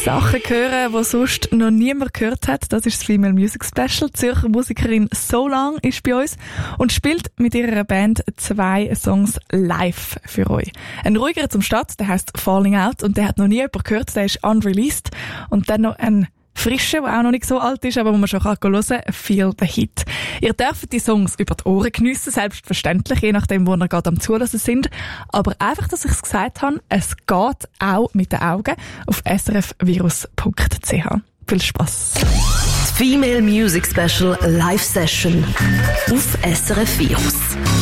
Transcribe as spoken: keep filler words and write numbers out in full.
Sachen hören, die sonst noch niemand gehört hat. Das ist das Female Music Special. Die Zürcher Musikerin So Lang ist bei uns und spielt mit ihrer Band zwei Songs live für euch. Ein ruhigerer zum Start, der heisst Falling Out und der hat noch nie jemand gehört, der ist unreleased. Und dann noch ein frischer, der auch noch nicht so alt ist, aber wo man schon hören kann, Feel the Hit. Ihr dürft die Songs über die Ohren geniessen, selbstverständlich, je nachdem, wo ihr gerade am Zulassen sind. Aber einfach, dass ich es gesagt habe, es geht auch mit den Augen auf s r f virus punkt c h. Viel Spass. Female Music Special Live Session auf S R F Virus.